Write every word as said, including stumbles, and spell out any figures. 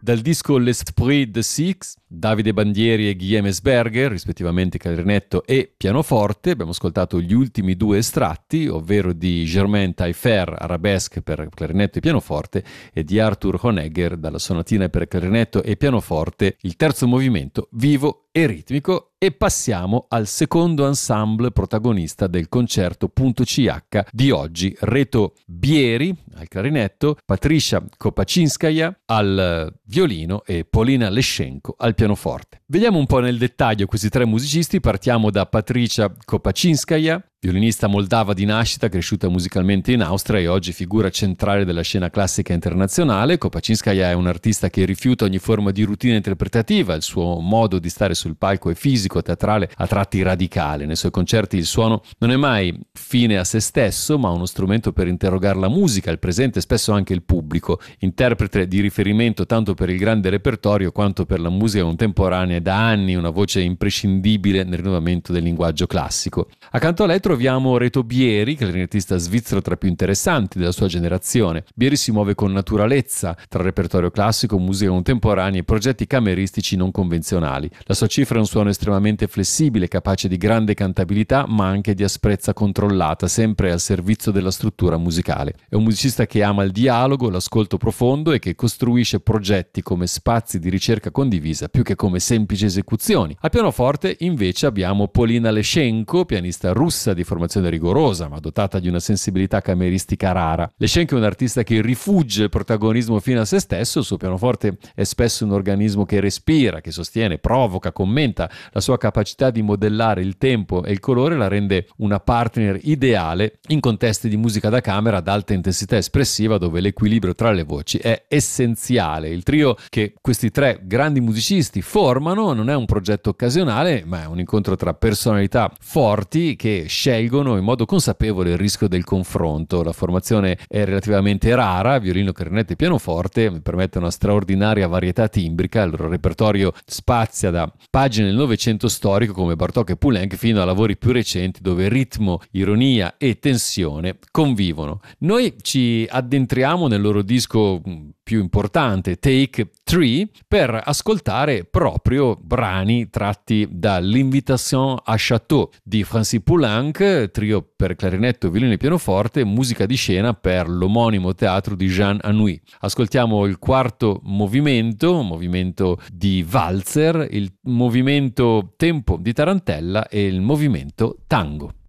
Dal disco L'Esprit de Six, Davide Bandieri e Guillaume Esberger, rispettivamente clarinetto e pianoforte, abbiamo ascoltato gli ultimi due estratti, ovvero di Germain Taillefer, arabesque per clarinetto e pianoforte, e di Arthur Honegger, dalla sonatina per clarinetto e pianoforte, il terzo movimento vivo e ritmico. E passiamo al secondo ensemble protagonista del concerto Punto C H di oggi, Reto Bieri al clarinetto, Patricia Kopaczynskaja al violino e Polina Leschenko al pianoforte. Vediamo un po' nel dettaglio questi tre musicisti. Partiamo da Patricia Kopaczynskaja, violinista moldava di nascita, cresciuta musicalmente in Austria e oggi figura centrale della scena classica internazionale. Kopaczynskaja è un artista che rifiuta ogni forma di routine interpretativa, il suo modo di stare sul palco è fisico, teatrale, a tratti radicale. Nei suoi concerti il suono non è mai fine a se stesso, ma uno strumento per interrogare la musica, il presente e spesso anche il pubblico, interprete di riferimento tanto per il grande repertorio quanto per la musica contemporanea, da anni una voce imprescindibile nel rinnovamento del linguaggio classico. Accanto a lei troviamo Reto Bieri, clarinettista svizzero tra i più interessanti della sua generazione. Bieri si muove con naturalezza tra repertorio classico, musica contemporanea e progetti cameristici non convenzionali. La sua cifra è un suono estremamente flessibile, capace di grande cantabilità ma anche di asprezza controllata, sempre al servizio della struttura musicale. È un musicista che ama il dialogo, l'ascolto profondo e che costruisce progetti come spazi di ricerca condivisa più che come semplici esecuzioni. Al pianoforte invece abbiamo Polina Leschenko, pianista russa di formazione rigorosa ma dotata di una sensibilità cameristica rara. Leschenko è un artista che rifugge il protagonismo fino a se stesso. Il suo pianoforte è spesso un organismo che respira, che sostiene, provoca, commenta. La sua capacità di modellare il tempo e il colore la rende una partner ideale in contesti di musica da camera ad alta intensità espressiva, dove l'equilibrio tra le voci è essenziale. Il trio che questi tre grandi musicisti formano non è un progetto occasionale, ma è un incontro tra personalità forti che scelgono in modo consapevole il rischio del confronto. La formazione è relativamente rara, violino, clarinetto e pianoforte permette una straordinaria varietà timbrica. Il loro repertorio spazia da pagine del Novecento storico come Bartók e Poulenc fino a lavori più recenti dove ritmo, ironia e tensione convivono. Noi ci addentriamo nel loro disco più importante, Take Three, per ascoltare proprio brani tratti da L'Invitation à Château di Francis Poulenc, trio per clarinetto, violino e pianoforte, musica di scena per l'omonimo teatro di Jean Anouilh. Ascoltiamo il quarto movimento, un movimento di valzer, il movimento tempo di tarantella e il movimento tango.